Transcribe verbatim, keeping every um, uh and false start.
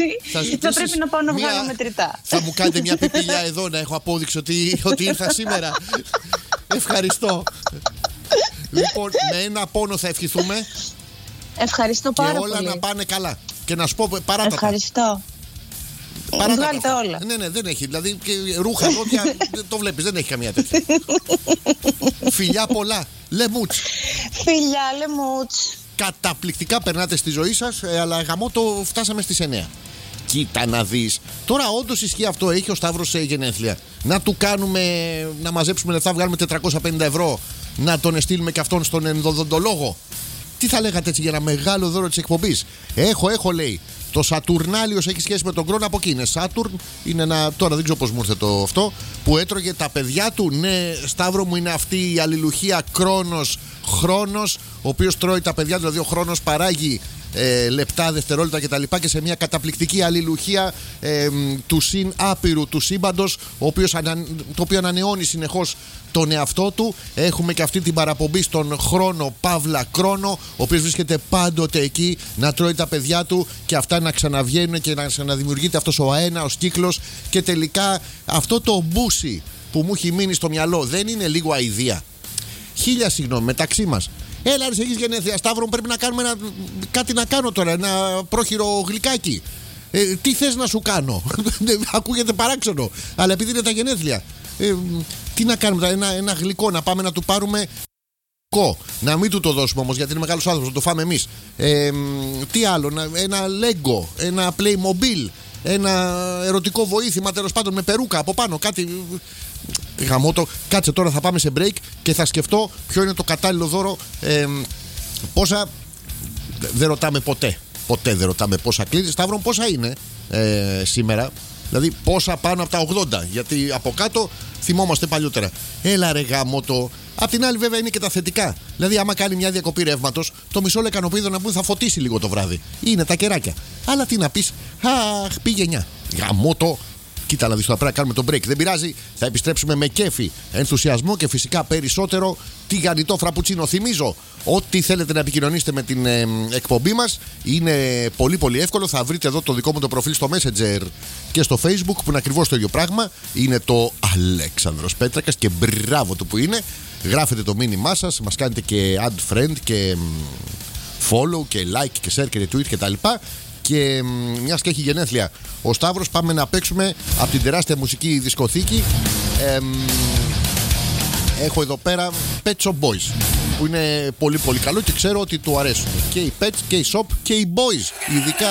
Θα, θα πρέπει να πάω να μια... βγάλω μετρητά. Θα μου κάνετε μια πιπηλιά εδώ να έχω απόδειξη ότι, ότι ήρθα σήμερα. Ευχαριστώ. Λοιπόν, με ένα πόνο θα ευχηθούμε. Ευχαριστώ πάρα και πολύ. Και όλα να πάνε καλά. Και να σου πω παράτατα. Ευχαριστώ. Βγάλτε όλα. Ναι, ναι, δεν έχει. Δηλαδή και ρούχα, δόντια, το βλέπεις, δεν έχει καμία τέτοια. Φιλιά πολλά. Λεμούτς. Φιλιά, λεμούτς. Καταπληκτικά περνάτε στη ζωή σας, αλλά γαμό το φτάσαμε στις εννιά. Κοίτα να δεις. Τώρα όντως ισχύει αυτό, έχει ο Σταύρος σε γενέθλια. Να του κάνουμε, να μαζέψουμε λεφτά, βγάλουμε τετρακόσια πενήντα ευρώ, να τον στείλουμε και αυτόν στον ενδοδοντολόγο. Τι θα λέγατε έτσι για ένα μεγάλο δώρο της εκπομπής? Έχω, έχω λέει. Το Σατουρνάλιος έχει σχέση με τον Κρόνο, από εκεί είναι. Σάτουρν είναι ένα, τώρα δεν ξέρω πώς μου ήρθε το αυτό, που έτρωγε τα παιδιά του. Ναι, Σταύρο μου, είναι αυτή η αλληλουχία Κρόνος, Χρόνος, ο οποίος τρώει τα παιδιά του, δηλαδή ο Χρόνος παράγει ε, λεπτά, δευτερόλεπτα κτλ. Και σε μια καταπληκτική αλληλουχία ε, του συν άπειρου του σύμπαντος, ο οποίος ανα, το οποίο ανανεώνει συνεχώς τον εαυτό του. Έχουμε και αυτή την παραπομπή στον Χρόνο Παύλα Κρόνο, ο οποίος βρίσκεται πάντοτε εκεί να τρώει τα παιδιά του και αυτά να ξαναβγαίνουν και να ξαναδημιουργείται αυτός ο αέναος κύκλος. Και τελικά αυτό το μπούσι που μου έχει μείνει στο μυαλό δεν είναι λίγο αηδία? Χίλια συγγνώμη, μεταξύ μας. Έλα, ρε, έχεις γενέθλια, Σταύρο, πρέπει να κάνουμε ένα, κάτι να κάνω τώρα, ένα πρόχειρο γλυκάκι. Ε, τι θες να σου κάνω? Ακούγεται παράξενο, αλλά επειδή είναι τα γενέθλια. Ε, τι να κάνουμε, ένα, ένα γλυκό, να πάμε να του πάρουμε. Να μην του το δώσουμε όμως, γιατί είναι μεγάλος άνθρωπος, να το φάμε εμείς. Ε, τι άλλο, ένα Lego, ένα Playmobil, ένα ερωτικό βοήθημα, τέλος πάντων με περούκα από πάνω, κάτι. Γαμώτο. Κάτσε τώρα, θα πάμε σε break και θα σκεφτώ ποιο είναι το κατάλληλο δώρο. Ε, πόσα. Δεν ρωτάμε ποτέ. Ποτέ δεν ρωτάμε πόσα κλείνει. Σταύρο, πόσα είναι ε, σήμερα? Δηλαδή πόσα πάνω από τα ογδόντα? Γιατί από κάτω θυμόμαστε παλιότερα. Έλα ρε γαμώτο. Απ' την άλλη, βέβαια, είναι και τα θετικά. Δηλαδή, άμα κάνει μια διακοπή ρεύματος, το μισό λεκανοπίδο να πούμε θα φωτίσει λίγο το βράδυ. Είναι τα κεράκια. Αλλά τι να πεις, αχ, πήγε εννιά. Γαμώτο. Κοίτα να δεις, τώρα πρέπει να κάνουμε το break. Δεν πειράζει, θα επιστρέψουμε με κέφι, ενθουσιασμό και φυσικά περισσότερο τηγανιτό φραπουτσίνο. Θυμίζω, ό,τι θέλετε να επικοινωνήσετε με την ε, εκπομπή μας είναι πολύ πολύ εύκολο. Θα βρείτε εδώ το δικό μου το προφίλ στο Messenger και στο Facebook, που είναι ακριβώς το ίδιο πράγμα. Είναι το Αλέξανδρος Πέτρακας και μπράβο του που είναι. Γράφετε το μήνυμά σας, μας κάνετε και add friend και follow και like και share και retweet και τα λοιπά. Και μιας και έχει γενέθλια ο Σταύρος, πάμε να παίξουμε από την τεράστια μουσική δισκοθήκη. Ε, έχω εδώ πέρα Pet Shop Boys, που είναι πολύ πολύ καλό και ξέρω ότι του αρέσουν και οι Pets και οι Shop και οι Boys ειδικά.